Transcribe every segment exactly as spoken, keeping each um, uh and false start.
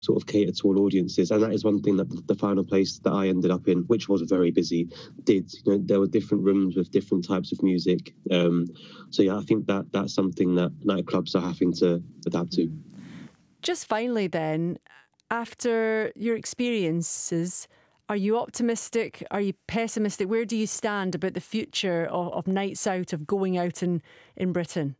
sort of cater to all audiences. And that is one thing that the final place that I ended up in, which was very busy, did. You know, there were different rooms with different types of music. Um, so yeah, I think that that's something that nightclubs are having to adapt to. Just finally then, after your experiences, are you optimistic? Are you pessimistic? Where do you stand about the future of, of nights out, of going out in, in Britain?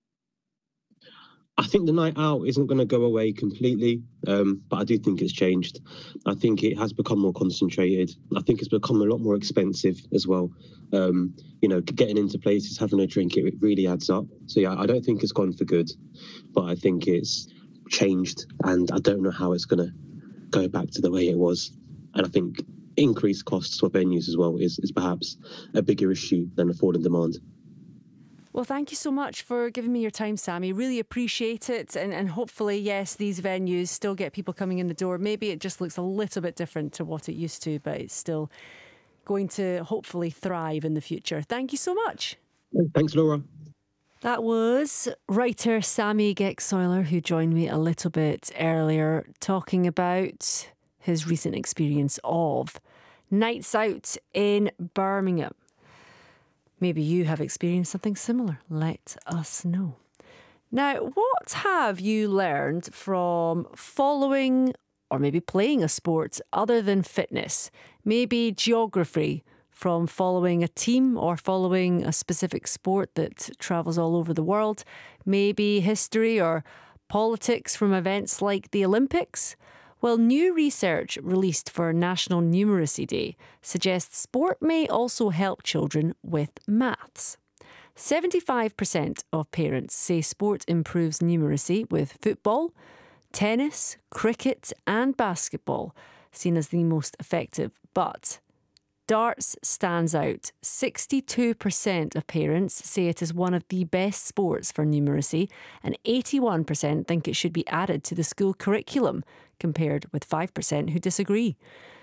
I think the night out isn't going to go away completely, um, but I do think it's changed. I think it has become more concentrated. I think it's become a lot more expensive as well. Um, you know, getting into places, having a drink, it really adds up. So yeah, I don't think it's gone for good, but I think it's changed, and I don't know how it's going to go back to the way it was. And I think increased costs for venues as well is, is perhaps a bigger issue than a fall in demand. Well, thank you so much for giving me your time, Sammy. Really appreciate it. And, and hopefully, yes, these venues still get people coming in the door. Maybe it just looks a little bit different to what it used to, but it's still going to hopefully thrive in the future. Thank you so much. Thanks, Laura. That was writer Sammy Gexoiler, who joined me a little bit earlier, talking about his recent experience of nights out in Birmingham. Maybe you have experienced something similar. Let us know. Now, what have you learned from following or maybe playing a sport other than fitness? Maybe geography from following a team or following a specific sport that travels all over the world. Maybe history or politics from events like the Olympics. Well, new research released for National Numeracy Day suggests sport may also help children with maths. seventy-five percent of parents say sport improves numeracy, with football, tennis, cricket and basketball seen as the most effective. But darts stands out. sixty-two percent of parents say it is one of the best sports for numeracy, and eighty-one percent think it should be added to the school curriculum, compared with five percent who disagree.